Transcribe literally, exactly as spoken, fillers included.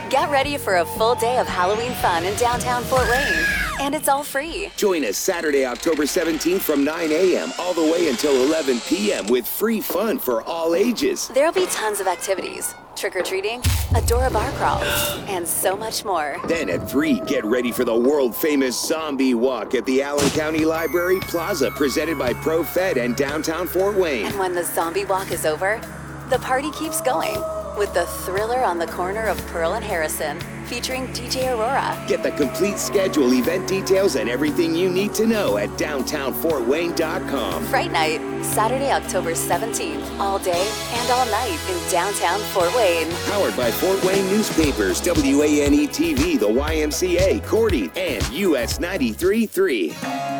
Get ready for a full day of Halloween fun in downtown Fort Wayne. And it's all free. Join us Saturday, October seventeenth from nine a.m. all the way until eleven p.m. with free fun for all ages. There'll be tons of activities. Trick-or-treating, a Dora bar crawl, and so much more. Then at three, get ready for the world-famous Zombie Walk at the Allen County Library Plaza, presented by ProFed and downtown Fort Wayne. And when the Zombie Walk is over, the party keeps going with the Thriller on the corner of Pearl and Harrison, featuring D J Aurora. Get the complete schedule, event details, and everything you need to know at downtown fort wayne dot com. Fright Night, Saturday, October seventeenth, all day and all night in downtown Fort Wayne. Powered by Fort Wayne Newspapers, W A N E T V, the Y M C A, Cordy, and U S ninety-three point three.